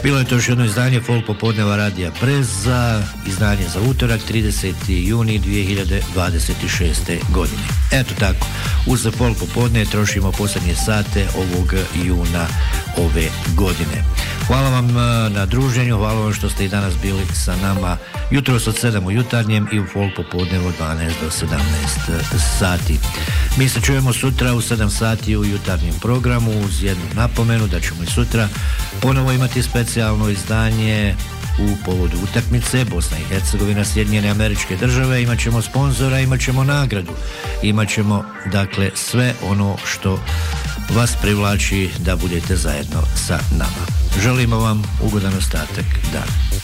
Bilo je to još jedno izdanje Folk popodneva radija Breza, izdanje za utorak 30. juni 2026. godine. Eto tako, uz Folk popodne trošimo posljednje sate ovog juna ove godine. Hvala vam na druženju, hvala vam što ste i danas bili sa nama jutros od 7 u jutarnjem i u Folk popodnevu od 12 do 17 sati. Mi se čujemo sutra u 7 sati u jutarnjem programu uz jednu napomenu da ćemo i sutra ponovo imati specijalno izdanje u povodu utakmice Bosna i Hercegovina, Sjedinjene Američke Države. Imat ćemo sponzora, imat ćemo nagradu, imat ćemo dakle sve ono što vas privlači da budete zajedno sa nama. Želimo vam ugodan ostatak dana.